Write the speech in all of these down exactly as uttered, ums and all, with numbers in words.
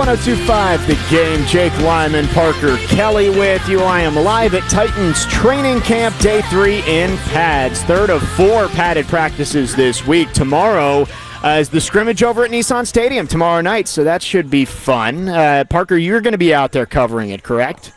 one oh two point five The Game. Jake Lyman, Parker Kelly with you. I am live at Titans training camp, day three in pads. Third of four padded practices this week. Tomorrow uh, is the scrimmage over at Nissan Stadium tomorrow night, so that should be fun. Uh, Parker, you're going to be out there covering it, correct?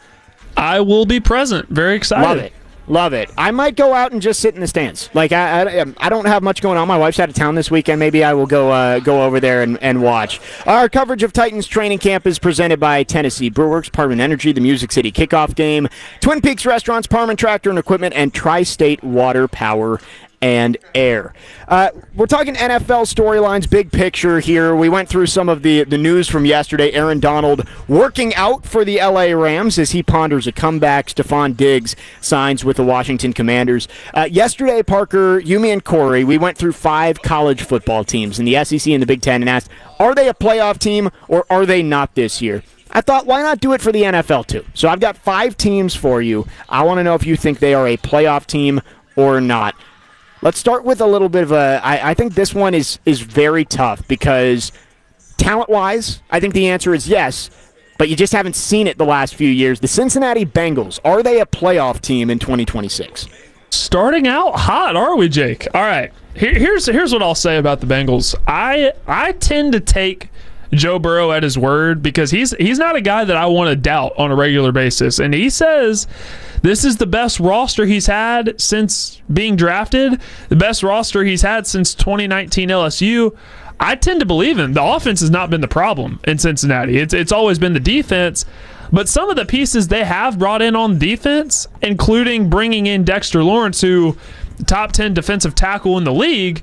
I will be present. Very excited. Love it. Love it. I might go out and just sit in the stands. Like, I, I, I don't have much going on. My wife's out of town this weekend. Maybe I will go uh, go over there and, and watch. Our coverage of Titans training camp is presented by Tennessee Brewworks, Parman Energy, the Music City Kickoff Game, Twin Peaks Restaurants, Parman Tractor and Equipment, and Tri-State Water Power and Air. Uh, we're talking N F L storylines, big picture here. We went through some of the, the news from yesterday. Aaron Donald working out for the L A Rams as he ponders a comeback. Stephon Diggs signs with the Washington Commanders. Uh, yesterday, Parker, you, me, and Corey, we went through five college football teams in the S E C and the Big Ten and asked, are they a playoff team or are they not this year? I thought, why not do it for the N F L too? So I've got five teams for you. I want to know if you think they are a playoff team or not. Let's start with a little bit of a, I, I think this one is, is very tough because talent-wise, I think the answer is yes, but you just haven't seen it the last few years. The Cincinnati Bengals, are they a playoff team in twenty twenty-six? Starting out hot, are we, Jake? All right, Here, here's here's what I'll say about the Bengals. I I tend to take Joe Burrow at his word because he's he's not a guy that I want to doubt on a regular basis, and he says this is the best roster he's had since being drafted, the best roster he's had since twenty nineteen L S U. I tend to believe him. The offense has not been the problem in Cincinnati. It's it's always been the defense. But some of the pieces they have brought in on defense, including bringing in Dexter Lawrence, who top ten defensive tackle in the league,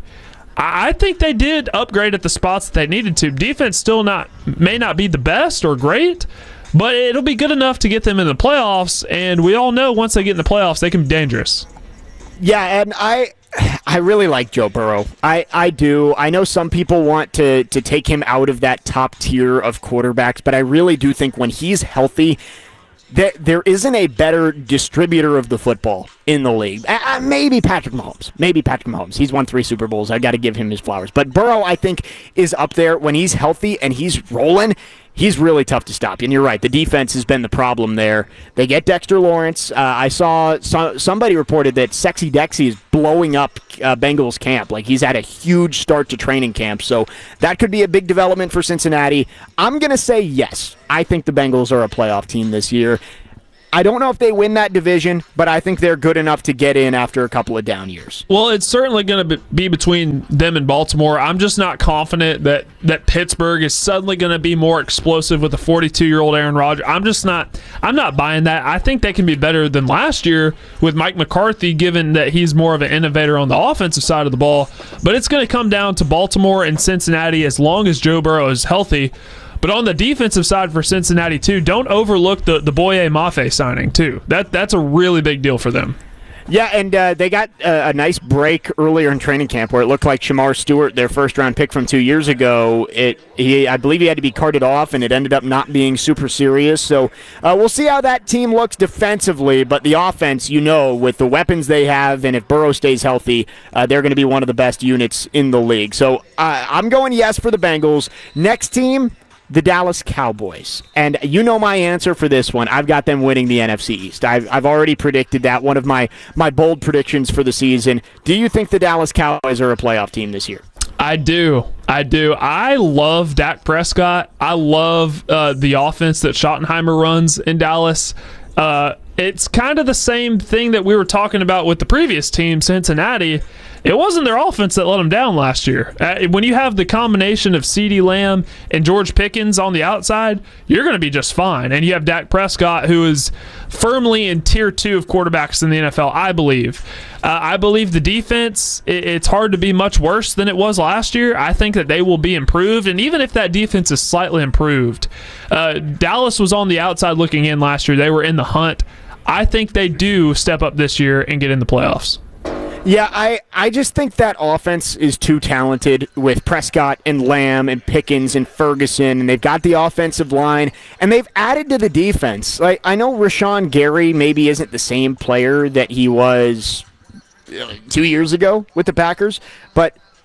I think they did upgrade at the spots that they needed to. Defense still not may not be the best or great, but it'll be good enough to get them in the playoffs, and we all know once they get in the playoffs, they can be dangerous. Yeah, and I I really like Joe Burrow. I, I do. I know some people want to, to take him out of that top tier of quarterbacks, but I really do think when he's healthy, there, there isn't a better distributor of the football in the league. Uh, maybe Patrick Mahomes. Maybe Patrick Mahomes. He's won three Super Bowls. I got to give him his flowers. But Burrow, I think, is up there. When he's healthy and he's rolling, he's really tough to stop. And you're right, the defense has been the problem there. They get Dexter Lawrence. Uh, I saw so, somebody reported that Sexy Dexy is blowing up uh, Bengals camp. Like, he's had a huge start to training camp. So that could be a big development for Cincinnati. I'm going to say yes. I think the Bengals are a playoff team this year. I don't know if they win that division, but I think they're good enough to get in after a couple of down years. Well, it's certainly going to be between them and Baltimore. I'm just not confident that, that Pittsburgh is suddenly going to be more explosive with a forty-two-year-old Aaron Rodgers. I'm just not I'm not buying that. I think they can be better than last year with Mike McCarthy, given that he's more of an innovator on the offensive side of the ball. But it's going to come down to Baltimore and Cincinnati as long as Joe Burrow is healthy. But on the defensive side for Cincinnati, too, don't overlook the, the Boye Mafe signing, too. That That's a really big deal for them. Yeah, and uh, they got a, a nice break earlier in training camp where it looked like Shamar Stewart, their first-round pick from two years ago, it he I believe he had to be carted off, and it ended up not being super serious. So uh, we'll see how that team looks defensively, but the offense, you know, with the weapons they have, and if Burrow stays healthy, uh, they're going to be one of the best units in the league. So uh, I'm going yes for the Bengals. Next team, the Dallas Cowboys. And you know my answer for this one. I've got them winning the N F C East. I've, I've already predicted that, one of my, my bold predictions for the season. Do you think the Dallas Cowboys are a playoff team this year? I do. I do. I love Dak Prescott. I love uh, the offense that Schottenheimer runs in Dallas. Uh, it's kind of the same thing that we were talking about with the previous team, Cincinnati. It wasn't their offense that let them down last year. Uh, when you have the combination of CeeDee Lamb and George Pickens on the outside, you're going to be just fine. And you have Dak Prescott, who is firmly in tier two of quarterbacks in the N F L, I believe. Uh, I believe the defense, it, it's hard to be much worse than it was last year. I think that they will be improved. And even if that defense is slightly improved, uh, Dallas was on the outside looking in last year. They were in the hunt. I think they do step up this year and get in the playoffs. Yeah, I, I just think that offense is too talented with Prescott and Lamb and Pickens and Ferguson, and they've got the offensive line, and they've added to the defense. Like, I know Rashawn Gary maybe isn't the same player that he was two years ago with the Packers, but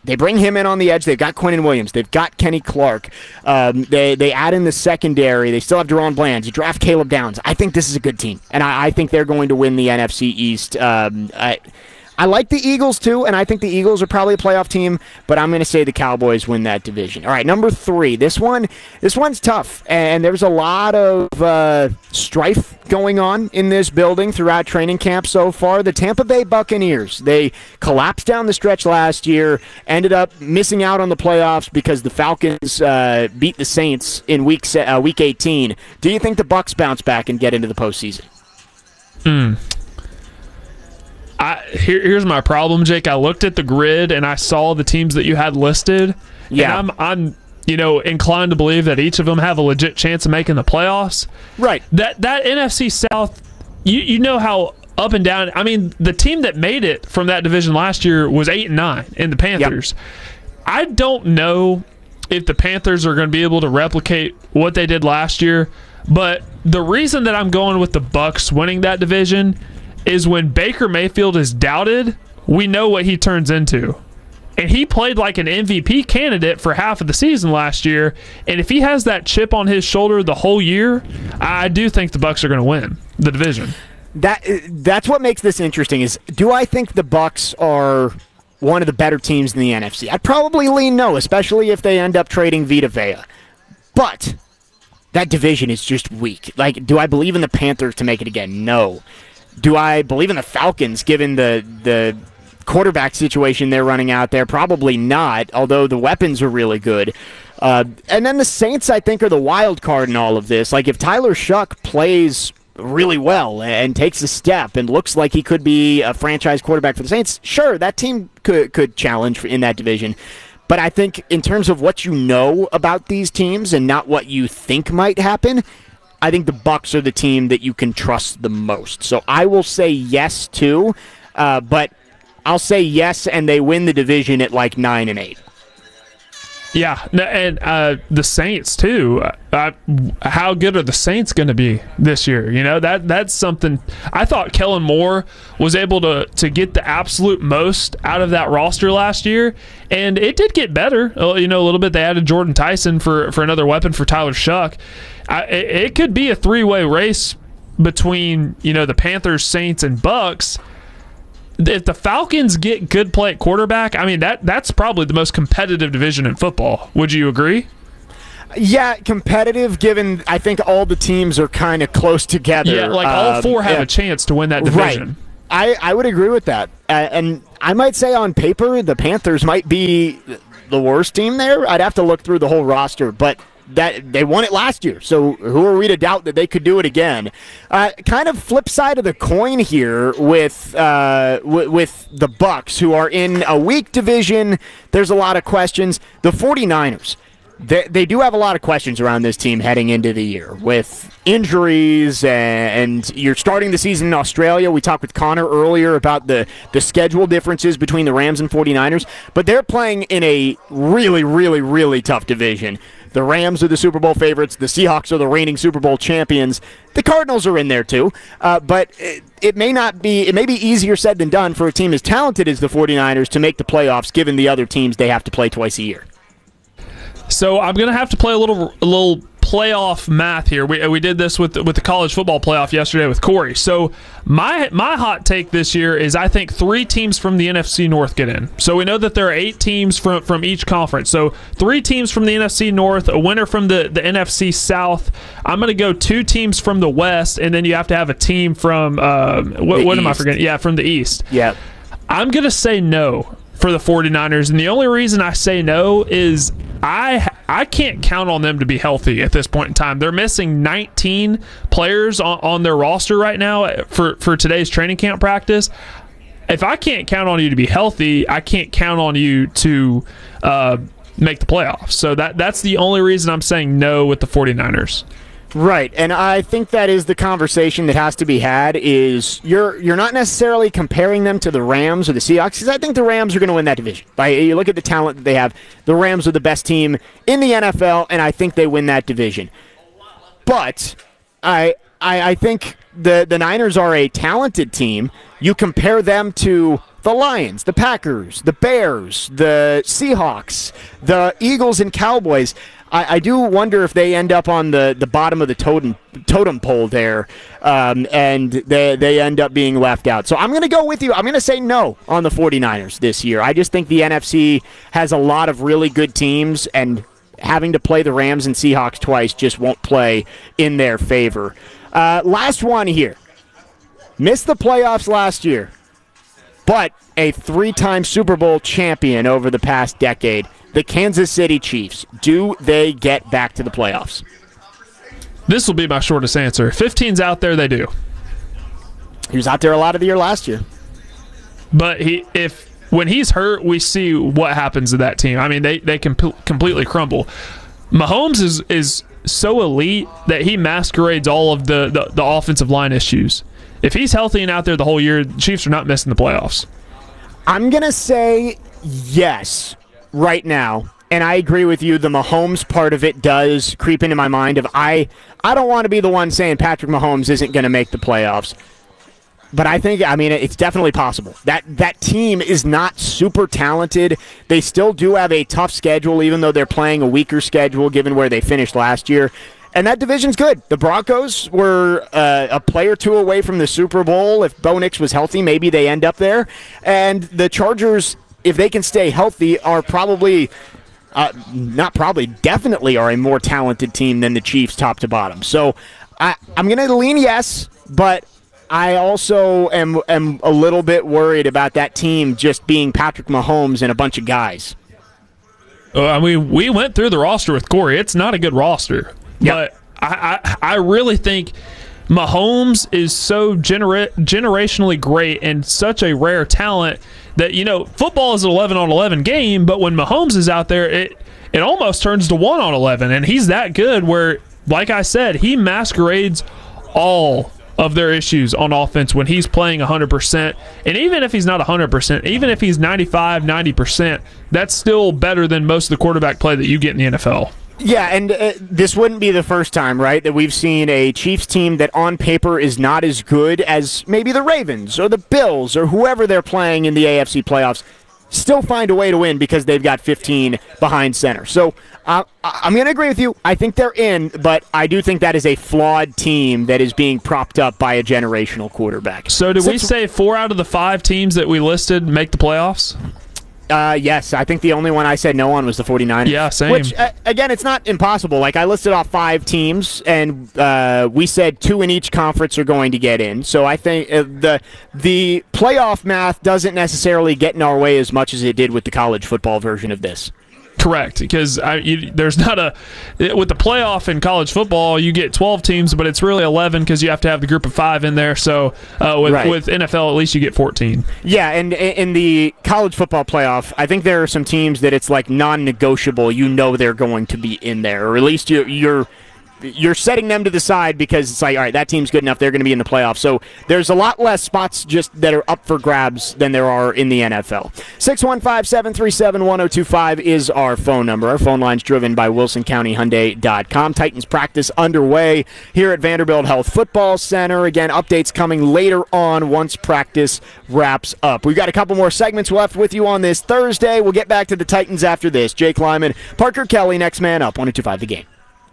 They bring him in on the edge. They've got Quinnen Williams. They've got Kenny Clark. Um, they they add in the secondary. They still have Deron Bland. You draft Caleb Downs. I think this is a good team, and I, I think they're going to win the N F C East. Um, I, I like the Eagles, too, and I think the Eagles are probably a playoff team, but I'm going to say the Cowboys win that division. All right, number three. This one, this one's tough, and there's a lot of uh, strife going on in this building throughout training camp so far. The Tampa Bay Buccaneers, they collapsed down the stretch last year, ended up missing out on the playoffs because the Falcons uh, beat the Saints in week uh, week eighteen. Do you think the Bucs bounce back and get into the postseason? Hmm. I, here, here's my problem, Jake. I looked at the grid and I saw the teams that you had listed. Yeah. And I'm, I'm, you know, inclined to believe that each of them have a legit chance of making the playoffs. Right. That that N F C South, you you know how up and down. I mean, the team that made it from that division last year was eight and nine in the Panthers. Yep. I don't know if the Panthers are going to be able to replicate what they did last year, but the reason that I'm going with the Bucs winning that division is when Baker Mayfield is doubted, we know what he turns into. And he played like an M V P candidate for half of the season last year. And if he has that chip on his shoulder the whole year, I do think the Bucs are going to win the division. That that's what makes this interesting. Is do I think the Bucs are one of the better teams in the N F C? I'd probably lean no, especially if they end up trading Vita Vea. But that division is just weak. Like, do I believe in the Panthers to make it again? No. Do I believe in the Falcons, given the the quarterback situation they're running out there? Probably not, although the weapons are really good. Uh, and then the Saints, I think, are the wild card in all of this. Like, if Tyler Shuck plays really well and takes a step and looks like he could be a franchise quarterback for the Saints, sure, that team could, could challenge in that division. But I think in terms of what you know about these teams and not what you think might happen, I think the Bucs are the team that you can trust the most. So I will say yes too, uh, but I'll say yes, and they win the division at like nine and eight. Yeah, and uh, the Saints too. Uh, how good are the Saints going to be this year? You know, that that's something. I thought Kellen Moore was able to to get the absolute most out of that roster last year, and it did get better. You know, a little bit. They added Jordan Tyson for for another weapon for Tyler Shuck. I, it, it could be a three way race between you know the Panthers, Saints, and Bucs. If the Falcons get good play at quarterback, I mean, that that's probably the most competitive division in football. Would you agree? Yeah, competitive, given I think all the teams are kind of close together. Yeah, like all um, four have yeah. a chance to win that division. Right. I, I would agree with that. Uh, and I might say on paper, the Panthers might be the worst team there. I'd have to look through the whole roster, but that they won it last year, so who are we to doubt that they could do it again? Uh, kind of flip side of the coin here with uh, w- with the Bucs, who are in a weak division. There's a lot of questions. The 49ers, they, they do have a lot of questions around this team heading into the year with injuries, and you're starting the season in Australia. We talked with Connor earlier about the, the schedule differences between the Rams and 49ers, but they're playing in a really, really, really tough division. The Rams are the Super Bowl favorites. The Seahawks are the reigning Super Bowl champions. The Cardinals are in there too. Uh, but it, it may not be, it may be easier said than done for a team as talented as the 49ers to make the playoffs, given the other teams they have to play twice a year. So I'm going to have to play a little a little playoff math here. We we did this with the, with the college football playoff yesterday with Corey. So my my hot take this year is I think three teams from the N F C North get in. So we know that there are eight teams from, from each conference. So three teams from the N F C North, a winner from the, the N F C South. I'm going to go two teams from the West, and then you have to have a team from uh, what, what am I forgetting? Yeah, from the East. Yeah. I'm going to say no for the 49ers, and the only reason I say no is I I can't count on them to be healthy at this point in time. They're missing nineteen players on, on their roster right now for, for today's training camp practice. If I can't count on you to be healthy, I can't count on you to uh, make the playoffs. So that that's the only reason I'm saying no with the 49ers. Right, and I think that is the conversation that has to be had. Is you're you're not necessarily comparing them to the Rams or the Seahawks, because I think the Rams are going to win that division. Like, you look at the talent that they have. The Rams are the best team in the N F L, and I think they win that division. But I I, I think the, the Niners are a talented team. You compare them to the Lions, the Packers, the Bears, the Seahawks, the Eagles and Cowboys. I, I do wonder if they end up on the, the bottom of the totem totem pole there, um, and they they end up being left out. So I'm going to go with you. I'm going to say no on the 49ers this year. I just think the N F C has a lot of really good teams, and having to play the Rams and Seahawks twice just won't play in their favor. Uh, last one here. Missed the playoffs last year, but a three-time Super Bowl champion over the past decade. The Kansas City Chiefs, do they get back to the playoffs? This will be my shortest answer. If fifteen's out there, they do. He was out there a lot of the year last year. But he, if when he's hurt, we see what happens to that team. I mean, they, they can comp- completely crumble. Mahomes is, is so elite that he masquerades all of the, the, the offensive line issues. If he's healthy and out there the whole year, the Chiefs are not missing the playoffs. I'm going to say yes right now, and I agree with you. The Mahomes part of it does creep into my mind. Of I, I don't want to be the one saying Patrick Mahomes isn't going to make the playoffs. But I think, I mean, it's definitely possible. That that team is not super talented. They still do have a tough schedule, even though they're playing a weaker schedule given where they finished last year. And that division's good. The Broncos were uh, a play or two away from the Super Bowl. If Bo Nix was healthy, maybe they end up there. And the Chargers, if they can stay healthy, are probably, uh, not probably, definitely are a more talented team than the Chiefs top to bottom. So I, I'm going to lean yes, but I also am, am a little bit worried about that team just being Patrick Mahomes and a bunch of guys. Uh, I mean, we went through the roster with Corey. It's not a good roster. Yep. But I, I, I really think Mahomes is so genera- generationally great and such a rare talent that, you know, football is an eleven on eleven game, but when Mahomes is out there, it it almost turns to one on eleven, and he's that good where, like I said, he masquerades all of their issues on offense when he's playing one hundred percent. And even if he's not one hundred percent, even if he's ninety-five, ninety percent, that's still better than most of the quarterback play that you get in the N F L. Yeah, and uh, this wouldn't be the first time, right, that we've seen a Chiefs team that on paper is not as good as maybe the Ravens or the Bills or whoever they're playing in the A F C playoffs still find a way to win because they've got fifteen behind center. So uh, I'm going to agree with you. I think they're in, but I do think that is a flawed team that is being propped up by a generational quarterback. So did Since, we say four out of the five teams that we listed make the playoffs? Uh, yes, I think the only one I said no on was the 49ers. Yeah, same. Which, uh, again, it's not impossible. Like, I listed off five teams, and uh, we said two in each conference are going to get in. So I think uh, the the playoff math doesn't necessarily get in our way as much as it did with the college football version of this. Correct, because I, you, there's not a with the playoff in college football, you get twelve teams, but it's really eleven because you have to have the group of five in there. So uh, with right. with N F L, at least you get fourteen. Yeah, and in the college football playoff, I think there are some teams that it's like non-negotiable. You know they're going to be in there, or at least you, you're. You're setting them to the side because it's like, all right, that team's good enough. They're going to be in the playoffs. So there's a lot less spots just that are up for grabs than there are in the N F L. six one five, seven three seven, one oh two five is our phone number. Our phone line's driven by Wilson County Hyundai dot com. Titans practice underway here at Vanderbilt Health Football Center. Again, updates coming later on once practice wraps up. We've got a couple more segments left with you on this Thursday. We'll get back to the Titans after this. Jake Lyman, Parker Kelly, next man up, one oh two five The Game.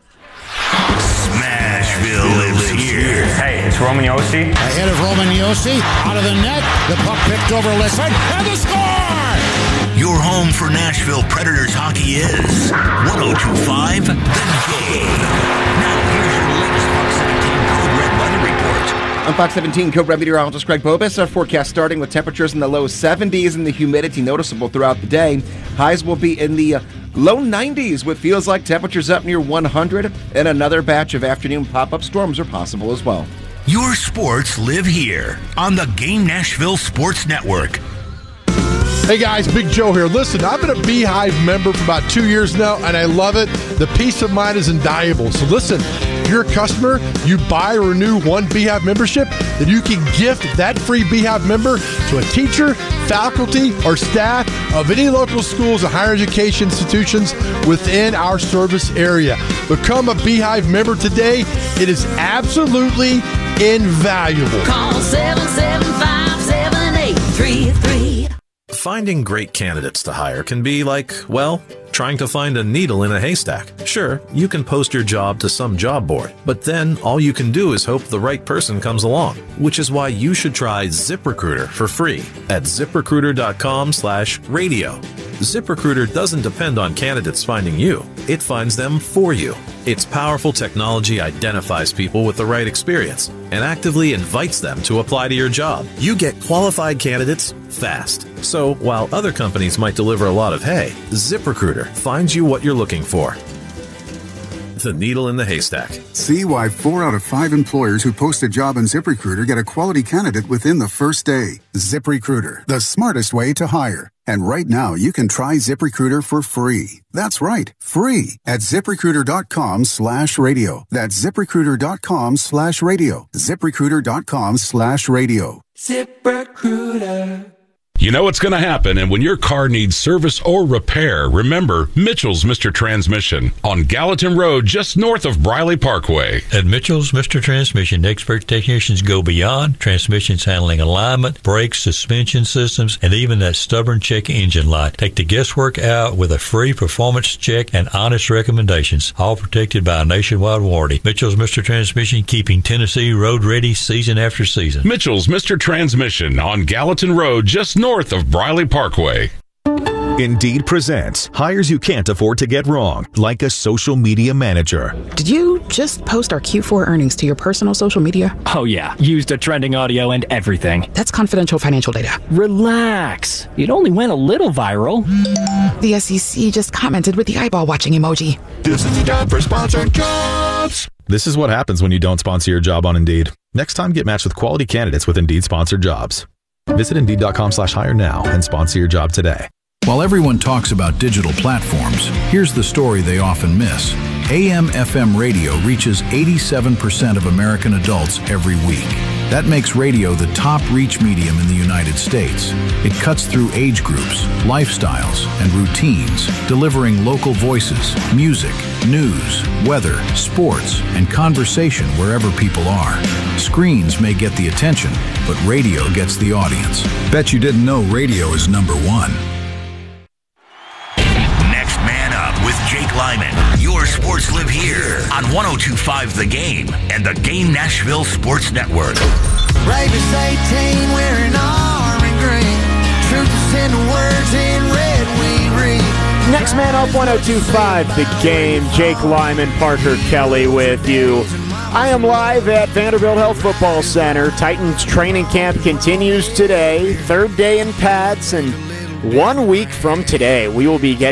Smashville lives here. Hey, it's Roman Yossi. Ahead of Roman Yossi, out of the net, the puck picked over Lisson, and the score! Your home for Nashville Predators hockey is one oh two five The Game. Now here's your latest Fox seventeen Code Red weather report. On Fox seventeen, Code Red meteorologist Greg Bobus. Our forecast starting with temperatures in the low seventies and the humidity noticeable throughout the day. Highs will be in the low nineties, what feels like temperatures up near one hundred, and another batch of afternoon pop-up storms are possible as well. Your sports live here on the Game Nashville Sports Network. Hey guys, Big Joe here. Listen, I've been a Beehive member for about two years now, and I love it. The peace of mind is invaluable. So listen, if you're a customer, you buy or renew one Beehive membership, then you can gift that free Beehive member to a teacher, faculty, or staff of any local schools and higher education institutions within our service area. Become a Beehive member today. It is absolutely invaluable. Call seven seven five, seven eight three three. Finding great candidates to hire can be like, well, trying to find a needle in a haystack. Sure, you can post your job to some job board, but then all you can do is hope the right person comes along, which is why you should try ZipRecruiter for free at ZipRecruiter.com slash radio. ZipRecruiter doesn't depend on candidates finding you. It finds them for you. Its powerful technology identifies people with the right experience and actively invites them to apply to your job. You get qualified candidates fast. So while other companies might deliver a lot of hay, ZipRecruiter finds you what you're looking for. The needle in the haystack. See why four out of five employers who post a job on ZipRecruiter get a quality candidate within the first day. ZipRecruiter, the smartest way to hire. And right now, you can try ZipRecruiter for free. That's right, free at ZipRecruiter.com slash radio. That's ZipRecruiter.com slash radio. ZipRecruiter.com slash radio. ZipRecruiter. You know what's going to happen, and when your car needs service or repair, remember Mitchell's Mister Transmission on Gallatin Road, just north of Briley Parkway. At Mitchell's Mister Transmission, expert technicians go beyond transmissions handling alignment, brakes, suspension systems, and even that stubborn check engine light. Take the guesswork out with a free performance check and honest recommendations, all protected by a nationwide warranty. Mitchell's Mister Transmission, keeping Tennessee road ready season after season. Mitchell's Mister Transmission on Gallatin Road, just north north of Briley Parkway. Indeed presents hires you can't afford to get wrong, like a social media manager. Did you just post our Q four earnings to your personal social media? Oh yeah, used a trending audio and everything. That's confidential financial data. Relax. It only went a little viral. The S E C just commented with the eyeball watching emoji. This is the time for sponsored jobs. This is what happens when you don't sponsor your job on Indeed. Next time, get matched with quality candidates with Indeed sponsored jobs. Visit Indeed.com slash hire now and sponsor your job today. While everyone talks about digital platforms, here's the story they often miss. A M F M radio reaches eighty-seven percent of American adults every week. That makes radio the top reach medium in the United States. It cuts through age groups, lifestyles, and routines, delivering local voices, music, news, weather, sports, and conversation wherever people are. Screens may get the attention, but radio gets the audience. Bet you didn't know radio is number one. Next Man Up with Jake Lyman. Your sports live here on one oh two point five The Game and the Game Nashville Sports Network. Ravens eighteen wearing arm and green. Truth is in the words in red we read. Next Man Up, one oh two point five The Game. Jake Lyman, Parker Kelly with you. I am live at Vanderbilt Health Football Center. Titans training camp continues today. Third day in pads, and one week from today, we will be getting